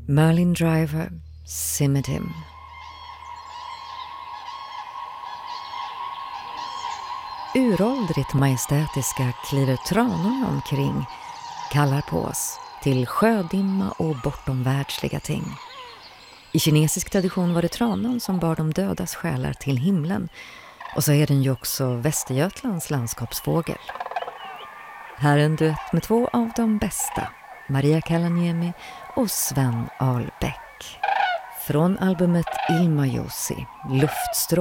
Merlin Driver, Simmedim. Uråldrigt majestätiska kliver tranorna omkring, kallar på oss till sjödimma och bortomvärldsliga ting. I kinesisk tradition var det tranan som bar de dödas själar till himlen, och så är den ju också Västergötlands landskapsfågel. Här är en duett med två av de bästa, Maria Kalaniemi och Sven Ahlbäck. Från albumet Ilmajosi, luftstrål.